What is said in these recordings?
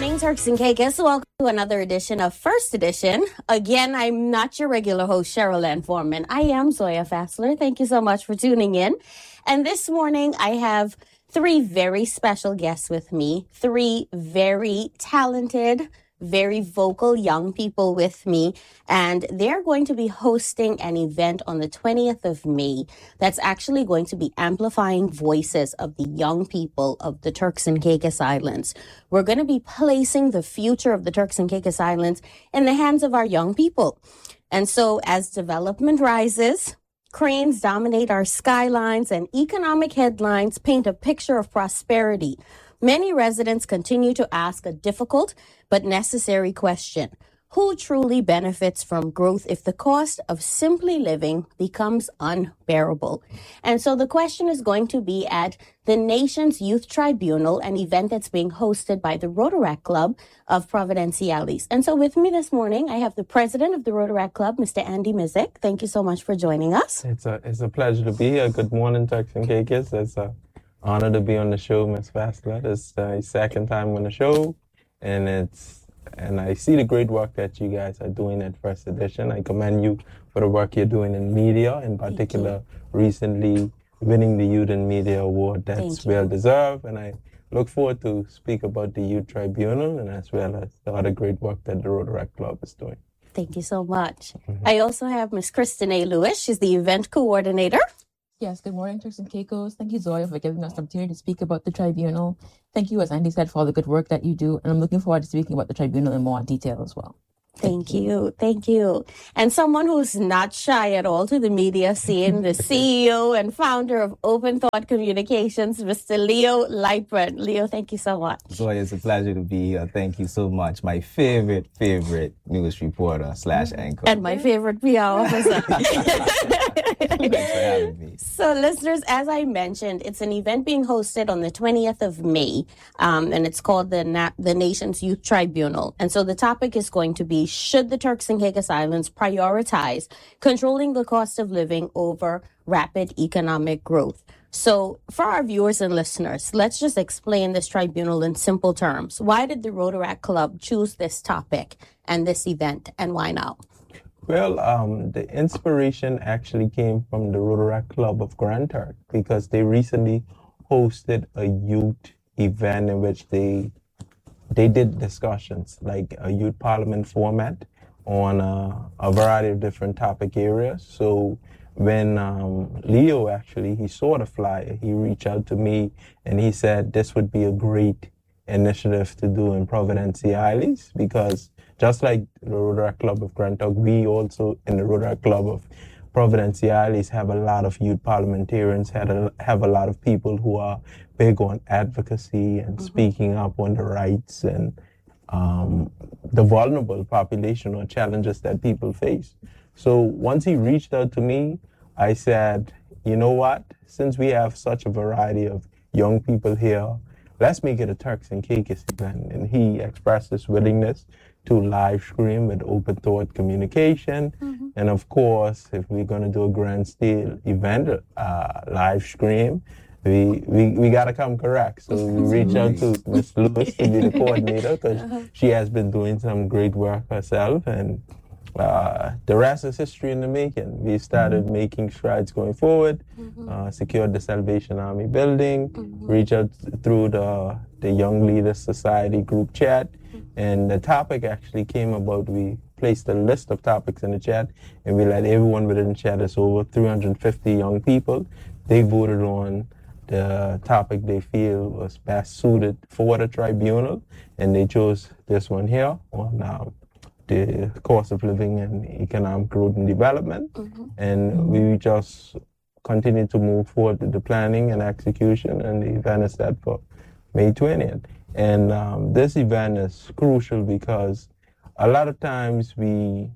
morning, Turks and Caicos. Welcome to another edition of First Edition. Again, I'm not your regular host, Cheryl Ann Foreman. I am Zoya Fassler. Thank you so much for tuning in. And this morning, I have three very special guests with me, three very talented, very vocal young people with me, and they're going to be hosting an event on the 20th of May that's actually going to be amplifying voices of the young people of the Turks and Caicos Islands. We're going to be placing the future of the Turks and Caicos Islands in the hands of our young people. And so as development rises, cranes dominate our skylines, and economic headlines paint a picture of prosperity, many residents continue to ask a difficult but necessary question. Who truly benefits from growth if the cost of simply living becomes unbearable? And so the question is going to be at the Nation's Youth Tribunal, an event that's being hosted by the Rotaract Club of Providenciales. And so with me this morning, I have the president of the Rotaract Club, Mr. Andy Mizik. Thank you so much for joining us. It's a pleasure to be here. Good morning, Turks and Caicos. It's an honor to be on the show, Ms. Fassler. It's the second time on the show, and I see the great work that you guys are doing at First Edition. I commend you for the work you're doing in media, in particular, recently winning the Youth in Media Award. That's well deserved, and I look forward to speak about the Youth Tribunal and as well as the other great work that the Rotaract Club is doing. Thank you so much. I also have Ms. Kristen A. Lewis. She's the event coordinator. Yes, good morning, Turks and Caicos. Thank you, Zoya, for giving us the opportunity to speak about the tribunal. Thank you, as Andy said, for all the good work that you do, and I'm looking forward to speaking about the tribunal in more detail as well. Thank you. Thank you. And someone who's not shy at all to the media scene, the CEO and founder of Open Thought Communications, Mr. Leo Lightburn. Leo, thank you so much. Zoya, it's a pleasure to be here. Thank you so much. My favorite news reporter / anchor. And my favorite PR officer. Thanks for having me. So, listeners, as I mentioned, it's an event being hosted on the 20th of May, and it's called the Nation's Youth Tribunal. And so the topic is going to be, should the Turks and Caicos Islands prioritize controlling the cost of living over rapid economic growth? So for our viewers and listeners, let's just explain this tribunal in simple terms. Why did the Rotaract Club choose this topic and this event, and why now? Well, the inspiration actually came from the Rotaract Club of Grand Turk, because they recently hosted a youth event in which they did discussions, like a youth parliament format on a variety of different topic areas. So when Leo he saw the flyer, he reached out to me and he said this would be a great initiative to do in Providenciales, because just like the Rotaract Club of Grand Turk, we also in the Rotaract Club of Providenciales have a lot of youth parliamentarians, have a lot of people who are big on advocacy and speaking up on the rights and the vulnerable population or challenges that people face. So once he reached out to me, I said, you know what, since we have such a variety of young people here, let's make it a Turks and Caicos event. And he expressed his willingness to live stream with Open Thought Communication. And of course, if we're going to do a grand scale event, live stream, we got to come correct. So we reached out to Ms. Lewis to be the coordinator, because she has been doing some great work herself. And the rest is history in the making. We started making strides going forward, secured the Salvation Army building, reached out through the Young Leaders Society group chat, and the topic actually came about. We placed a list of topics in the chat, and we let everyone within the chat, is over 350 young people. They voted on the topic they feel was best suited for the tribunal, and they chose this one here on the cost of living and economic growth and development. And we just continue to move forward with the planning and execution, and the event is set for May 20th. And this event is crucial because a lot of times we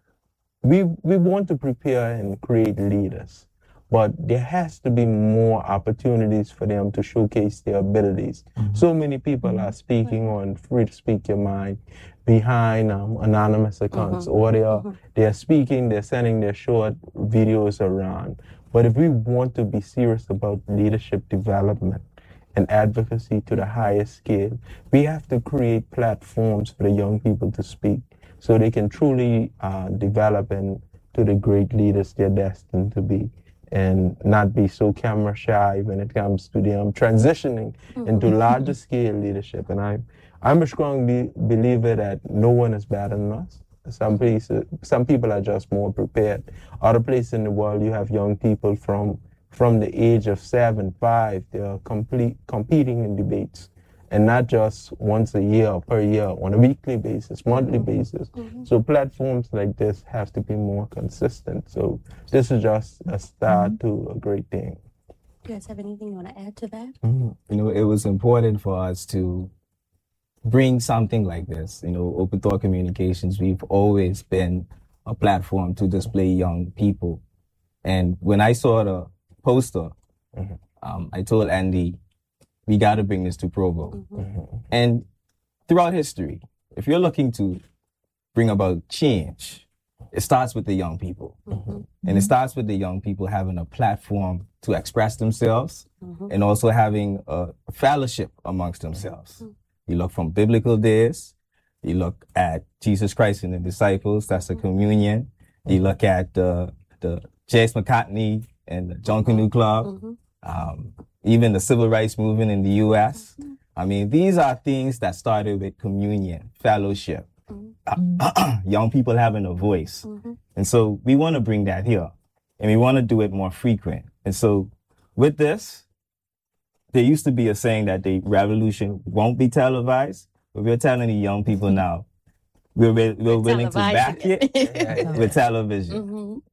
want to prepare and create leaders, but there has to be more opportunities for them to showcase their abilities. So many people are speaking on Free to Speak Your Mind behind anonymous accounts, or they're speaking, they're sending their short videos around. But if we want to be serious about leadership development and advocacy to the highest scale. We have to create platforms for the young people to speak so they can truly develop into the great leaders they're destined to be, and not be so camera shy when it comes to them transitioning into larger scale leadership. And I'm a strong believer that no one is better than us. Some people are just more prepared. Other places in the world, you have young people from the age of 7, 5, they're competing in debates, and not just once a year or per year, on a weekly basis, monthly basis. So platforms like this have to be more consistent. So this is just a start to a great thing. You guys have anything you want to add to that? You know, it was important for us to bring something like this. You know, Open Thought Communications, we've always been a platform to display young people. And when I saw the poster, I told Andy, we got to bring this to Provo. And throughout history, if you're looking to bring about change, it starts with the young people. And it starts with the young people having a platform to express themselves and also having a fellowship amongst themselves. You look from biblical days, you look at Jesus Christ and the disciples, that's the communion. You look at the J.S. McCartney and the John Canoe Club, even the civil rights movement in the U.S. I mean, these are things that started with communion, fellowship, young people having a voice. And so we want to bring that here, and we want to do it more frequent. And so with this, there used to be a saying that the revolution won't be televised, but we're telling the young people now, we're willing to back it with television.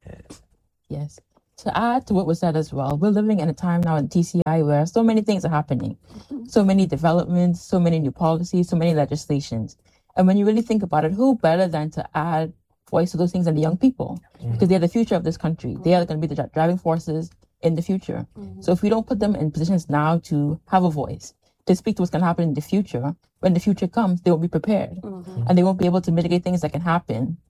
Yes. To add to what was said as well, we're living in a time now in TCI where so many things are happening. So many developments, so many new policies, so many legislations. And when you really think about it, who better than to add voice to those things than the young people? Because they're the future of this country. They are going to be the driving forces in the future. So if we don't put them in positions now to have a voice, to speak to what's going to happen in the future, when the future comes, they won't be prepared. And they won't be able to mitigate things that can happen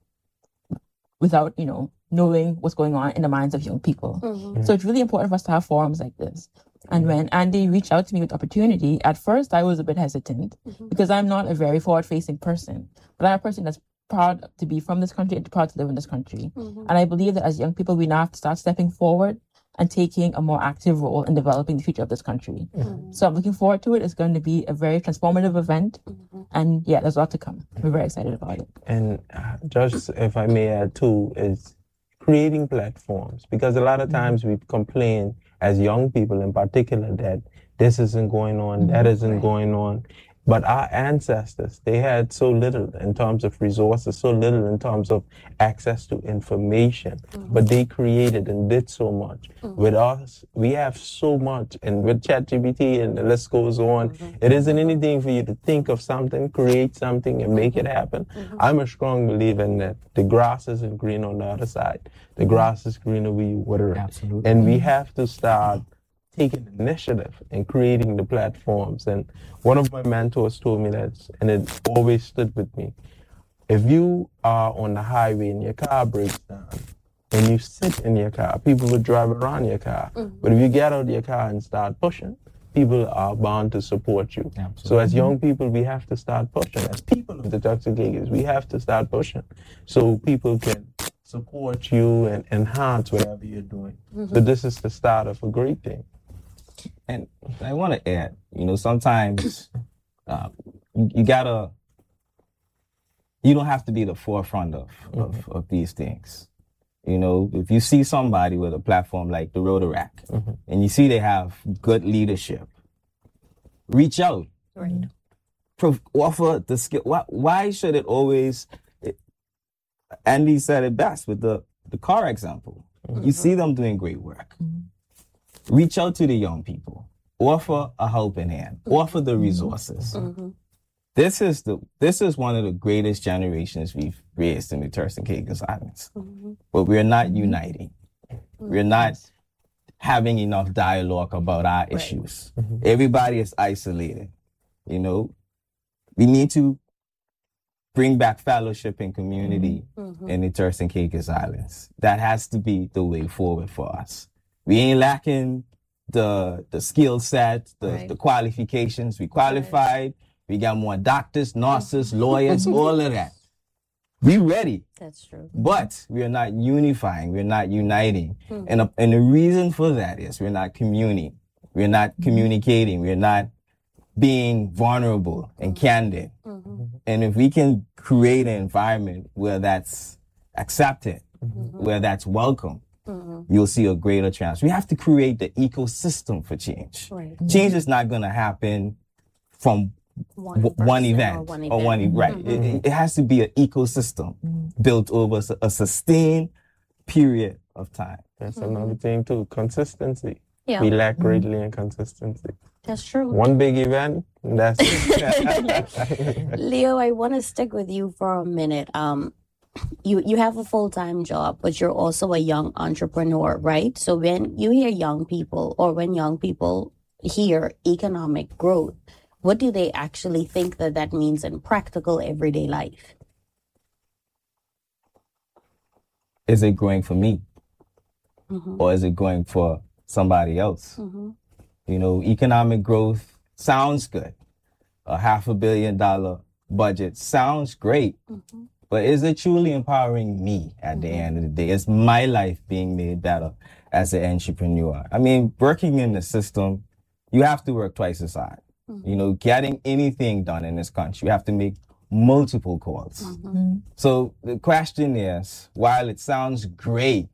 without, you know, knowing what's going on in the minds of young people. So it's really important for us to have forums like this. And when Andy reached out to me with opportunity, at first I was a bit hesitant because I'm not a very forward-facing person, but I'm a person that's proud to be from this country and proud to live in this country. And I believe that as young people, we now have to start stepping forward and taking a more active role in developing the future of this country. So I'm looking forward to it. It's going to be a very transformative event. And yeah, there's a lot to come. We're very excited about it. And just if I may add too, is creating platforms, because a lot of times we complain as young people in particular that this isn't going on, that isn't going on. But our ancestors, they had so little in terms of resources, so little in terms of access to information, but they created and did so much. With us, we have so much, and with ChatGPT and the list goes on, it isn't anything for you to think of something, create something, and make it happen. I'm a strong believer in that the grass isn't green on the other side. The grass is greener where you water it. Absolutely. And we have to start taking initiative and creating the platforms. And one of my mentors told me that, and it always stood with me. If you are on the highway and your car breaks down and you sit in your car, people will drive around your car. But if you get out of your car and start pushing, people are bound to support you. Absolutely. So as young people, we have to start pushing. As people of the Turks and Caicos, we have to start pushing so people can support you and enhance whatever you're doing. So this is the start of a great thing. And I want to add, you know, sometimes you gotta, you don't have to be the forefront of these things. You know, if you see somebody with a platform like the Rotaract and you see they have good leadership, reach out. Right. Offer the skill. Why should it always, Andy said it best with the car example. You see them doing great work. Reach out to the young people. Offer a helping hand. Offer the resources. This is one of the greatest generations we've raised in the Turks and Caicos Islands. But we're not uniting. We're not having enough dialogue about our issues. Everybody is isolated. You know, we need to bring back fellowship and community in the Turks and Caicos Islands. That has to be the way forward for us. We ain't lacking the skill set, Right. the qualifications. We qualified. We got more doctors, nurses, lawyers, all of that. We ready, That's true. but we are not unifying. We're not uniting. And the reason for that is we're not communing. We're not communicating. We're not being vulnerable and candid. And if we can create an environment where that's accepted, where that's welcome, you'll see a greater chance. We have to create the ecosystem for change. Right. Change is not going to happen from one person event or one event. right. It has to be an ecosystem built over a sustained period of time. That's another thing too. Consistency. Yeah. We lack greatly in consistency. That's true. One big event, that's it. Leo, I want to stick with you for a minute. You have a full-time job, but you're also a young entrepreneur, right? So when you hear young people, or when young people hear economic growth, what do they actually think that means in practical everyday life? Is it growing for me? Or is it going for somebody else? You know, economic growth sounds good. A $500 million budget sounds great. But is it truly empowering me at the end of the day? Is my life being made better as an entrepreneur? I mean, working in the system, you have to work twice as hard. You know, getting anything done in this country, you have to make multiple calls. So the question is, while it sounds great,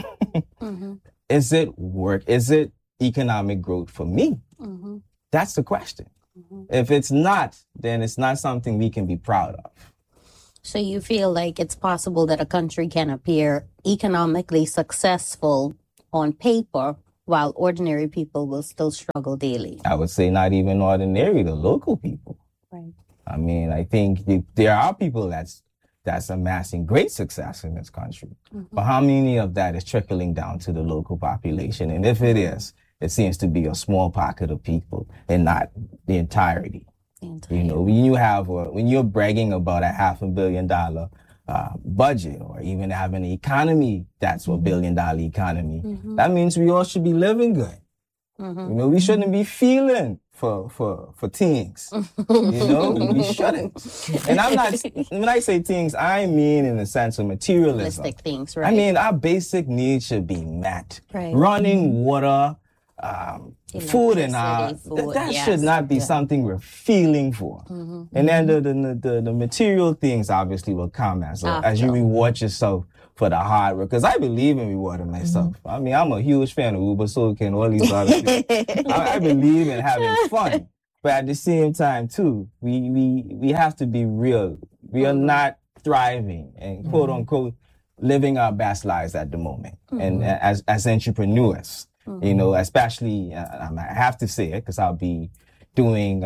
is it work? Is it economic growth for me? That's the question. If it's not, then it's not something we can be proud of. So you feel like it's possible that a country can appear economically successful on paper while ordinary people will still struggle daily? I would say not even ordinary, the local people. Right. I mean, I think there are people that's amassing great success in this country. But how many of that is trickling down to the local population? And if it is, it seems to be a small pocket of people and not the entirety. You know, when you're bragging about a $500 million budget, or even having an economy that's a $1 billion economy, that means we all should be living good. You know, we shouldn't be feeling for things. You know, we shouldn't. And I'm not, when I say things, I mean in the sense of materialism. Realistic things, right? I mean, our basic needs should be met. Right. Running water, food, and Electricity, that yes. should not be something we're feeling for. And then the material things obviously will come as you reward yourself for the hard work. Because I believe in rewarding myself. I mean, I'm a huge fan of Uber, Soul, and all these other things. I believe in having fun. But at the same time, too, we have to be real. We are not thriving and quote unquote living our best lives at the moment. And as entrepreneurs, you know, especially, I have to say it because I'll be doing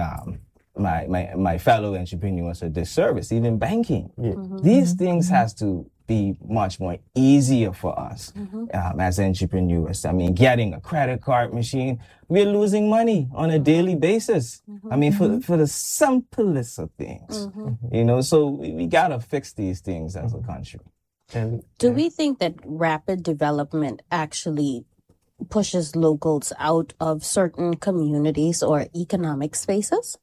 my fellow entrepreneurs a disservice, even banking. These things has to be much more easier for us as entrepreneurs. I mean, getting a credit card machine, we're losing money on a daily basis. I mean, for the simplest of things, you know, so we gotta fix these things as a country. And Do we think that rapid development actually pushes locals out of certain communities or economic spaces?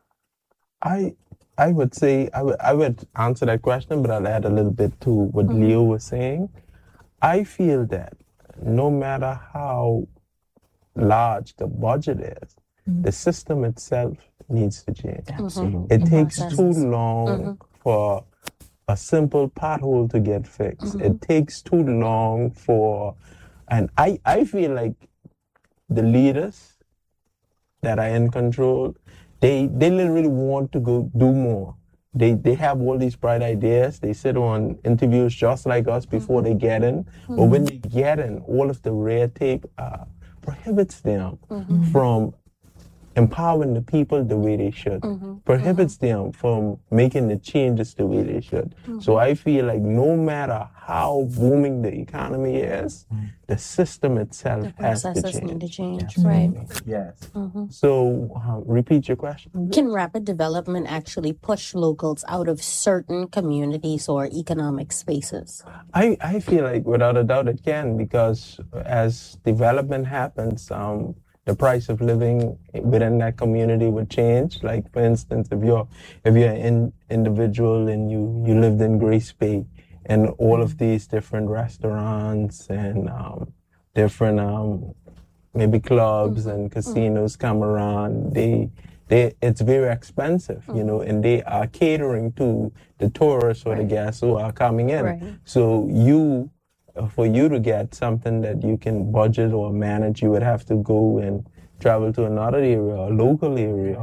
I would say I would answer that question, but I'll add a little bit to what Leo was saying. I feel that no matter how large the budget is, the system itself needs to change. Absolutely. It takes too long for a simple pothole to get fixed. It takes too long for, and I feel like the leaders that are in control, they literally want to go do more. They have all these bright ideas. They sit on interviews just like us before they get in. But when they get in, all of the red tape prohibits them from empowering the people the way they should, prohibits them from making the changes the way they should. So I feel like no matter how booming the economy is, the system itself has to Processes need to change. change, right? Yes. So repeat your question. Can rapid development actually push locals out of certain communities or economic spaces? I feel like without a doubt it can, because as development happens, the price of living within that community would change. Like, for instance, if you're an individual and you lived in Grace Bay, and all of these different restaurants and different maybe clubs and casinos come around, it's very expensive, you know, and they are catering to the tourists or the guests who are coming in. Right. So for you to get something that you can budget or manage, you would have to go and travel to another area, a local area.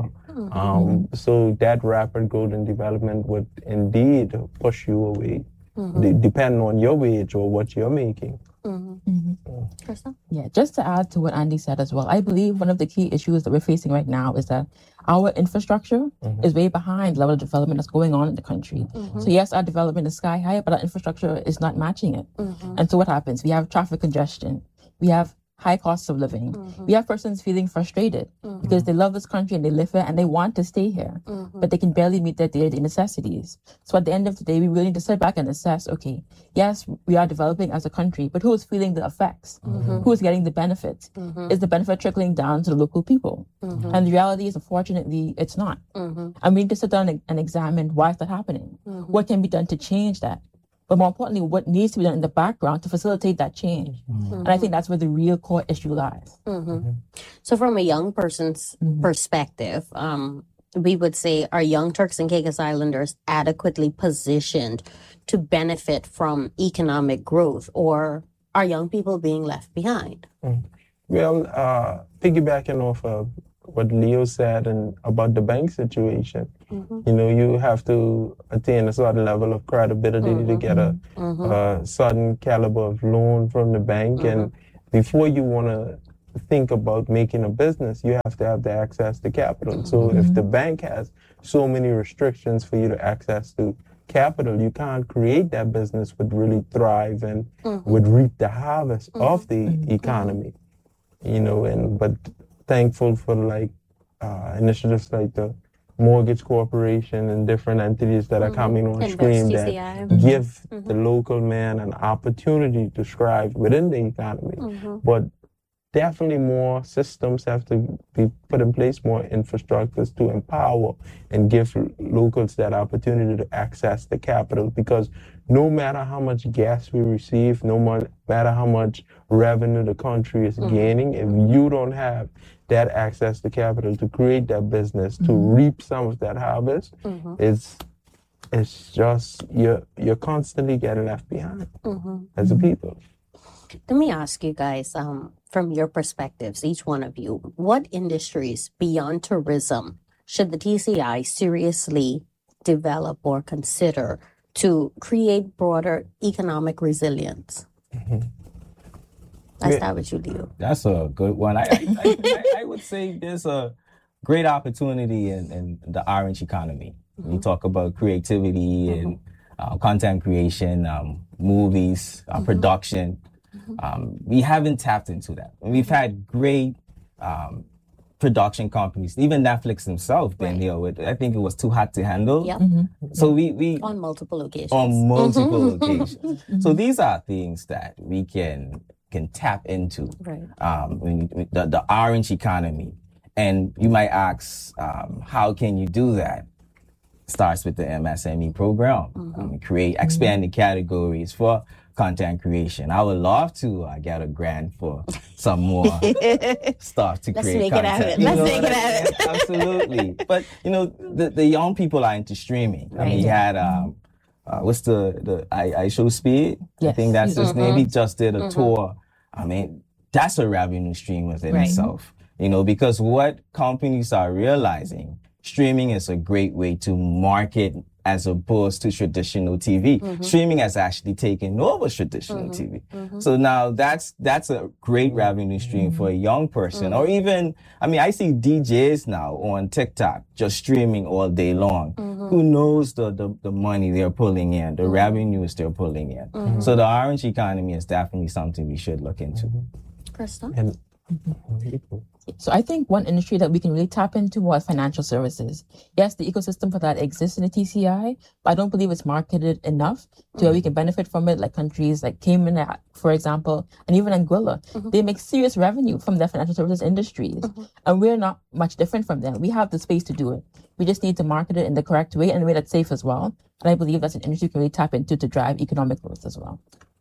So that rapid growth and development would indeed push you away, depending on your wage or what you're making. Crystal? Yeah, just to add to what Andy said as well, I believe one of the key issues that we're facing right now is that our infrastructure is way behind the level of development that's going on in the country. So yes, our development is sky high, but our infrastructure is not matching it. And so what happens? We have traffic congestion. We have high costs of living. We have persons feeling frustrated because they love this country and they live here and they want to stay here, but they can barely meet their day-to-day necessities. So at the end of the day, we really need to sit back and assess, okay, yes, we are developing as a country, but who is feeling the effects? Who is getting the benefits? Is the benefit trickling down to the local people? And the reality is, unfortunately, it's not. And we need to sit down and examine why is that happening? What can be done to change that? But more importantly, what needs to be done in the background to facilitate that change. And I think that's where the real core issue lies. So from a young person's perspective, we would say, are young Turks and Caicos Islanders adequately positioned to benefit from economic growth, or are young people being left behind? Well, piggybacking off of what Leo said and about the bank situation, you know, you have to attain a certain level of credibility to get a certain caliber of loan from the bank. And before you want to think about making a business, you have to have the access to capital. So if the bank has so many restrictions for you to access to capital, you can't create that business would really thrive and would reap the harvest of the economy. You know, but thankful for like initiatives like the Mortgage Corporation and different entities that are coming on stream that give the local man an opportunity to strive within the economy. But definitely more systems have to be put in place, more infrastructures to empower and give locals that opportunity to access the capital, because no matter how much gas we receive, no matter how much revenue the country is gaining, if you don't have that access to capital to create that business, to reap some of that harvest, it's just you're constantly getting left behind as a people. Let me ask you guys, from your perspectives, each one of you, what industries beyond tourism should the TCI seriously develop or consider to create broader economic resilience? I'll start with you, Leo. That's a good one. I would say there's a great opportunity in the orange economy. We talk about creativity and content creation, movies, production. We haven't tapped into that. And we've had great production companies, even Netflix themselves been here with, I think it was Too Hot to Handle. So we on multiple occasions. On multiple occasions. So these are things that we can tap into. The orange economy. And you might ask, how can you do that? Starts with the MSME program. Create expanded categories for content creation. I would love to get a grant for some more stuff to create content. Let's make it happen. Absolutely. But, you know, the young people are into streaming. I mean, he had, what's the I Show Speed? Yes. I think that's his name. He just did a tour. I mean, that's a revenue stream within itself. You know, because what companies are realizing, streaming is a great way to market as opposed to traditional TV. Streaming has actually taken over traditional TV. So now that's a great revenue stream for a young person. Or even, I mean, I see DJs now on TikTok just streaming all day long. Who knows the money they're pulling in, the revenues they're pulling in. So the orange economy is definitely something we should look into. Crystal? And So I think one industry that we can really tap into more is financial services. Yes, the ecosystem for that exists in the TCI, but I don't believe it's marketed enough to where we can benefit from it, like countries like Cayman, for example, and even Anguilla. They make serious revenue from their financial services industries, and we're not much different from them. We have the space to do it. We just need to market it in the correct way and a way that's safe as well. And I believe that's an industry we can really tap into to drive economic growth as well.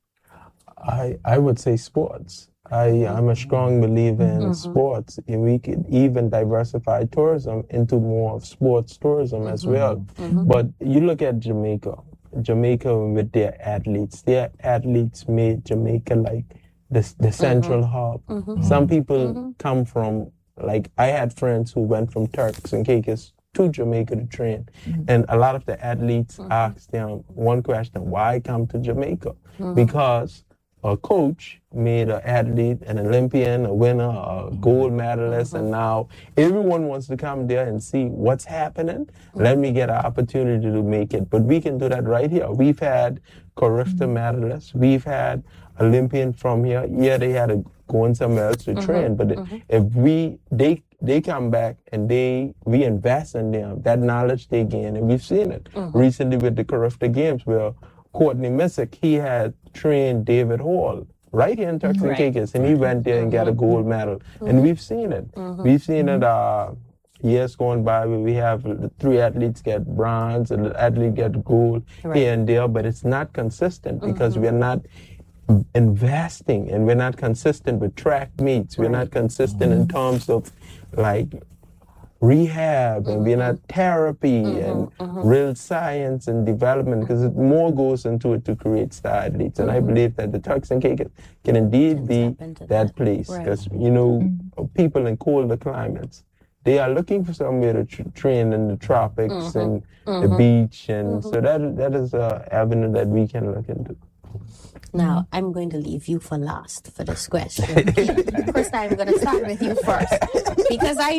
I would say sports. I'm a strong believer in sports, and we could even diversify tourism into more of sports tourism as well. But you look at Jamaica with their athletes made Jamaica like the central hub. Some people come from, like, I had friends who went from Turks and Caicos to Jamaica to train, and a lot of the athletes asked them one question: why come to Jamaica? Because a coach made an athlete an Olympian, a winner, a gold medalist, and now everyone wants to come there and see what's happening. Let me get an opportunity to make it. But we can do that right here. We've had Carifta medalists. We've had Olympian from here. Yeah, they had to go in somewhere else to train, but if they come back and we invest in them, that knowledge they gain, and we've seen it recently with the Carifta Games where Courtney Missick, he had trained David Hall right here in Turks and Caicos, and he went there and got a gold medal. And we've seen it. We've seen it years going by where we have 3 athletes get bronze and the athlete get gold here and there, but it's not consistent because we're not investing, and we're not consistent with track meets. We're not consistent in terms of like rehab, and we're not therapy and real science and development, because more goes into it to create star athletes. And I believe that the Turks and Caicos can indeed be that place, because people in colder climates, they are looking for somewhere to train in the tropics and the beach, and so that is an avenue that we can look into. Now, I'm going to leave you for last for this question. First, I'm going to start with you first, because I